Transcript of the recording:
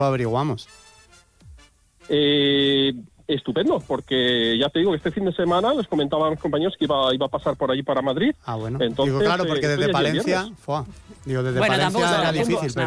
lo averiguamos. Estupendo, porque ya te digo que este fin de semana les comentaba a mis compañeros que iba a pasar por allí para Madrid. Ah, bueno. Entonces, digo, claro, porque desde Palencia... Desde Palencia era difícil, pero